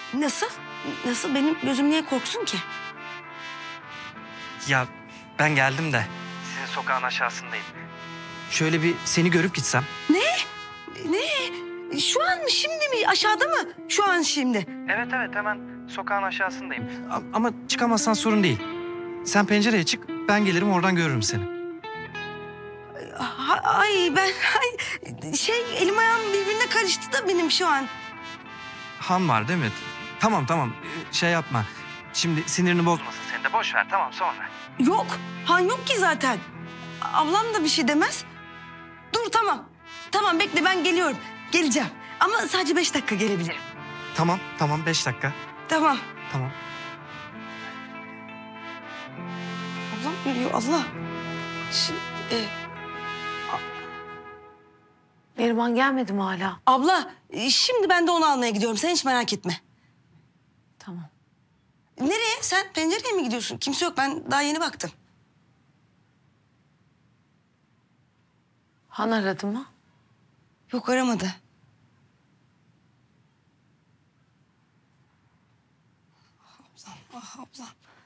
Nasıl? Nasıl? Benim gözüm niye korksun ki? Ya ben geldim de sizin sokağın aşağısındayım. Şöyle bir seni görüp gitsem. Ne? Şu an mı, şimdi mi? Aşağıda mı? Şu an şimdi. Evet hemen sokağın aşağısındayım. Ama çıkamazsan sorun değil. Sen pencereye çık, ben gelirim oradan görürüm seni. Elim ayağım birbirine karıştı da benim şu an. Han var değil mi? Tamam, şey yapma. Şimdi sinirini bozmasın seni de, boş ver, tamam, sonra. Yok, Han yok ki zaten. Ablam da bir şey demez. Dur, tamam. Tamam, bekle, ben geliyorum. Geleceğim. Ama sadece 5 dakika gelebilirim. Tamam, 5 dakika. Tamam. Tamam. Ablam geliyor, Allah. Şimdi, Neriman gelmedi mi hala? abla, şimdi ben de onu almaya gidiyorum. Sen hiç merak etme. Tamam. Nereye? Sen pencereye mi gidiyorsun? Kimse yok, ben daha yeni baktım. Han aradı mı? Yok, aramadı. Ablam, ablam.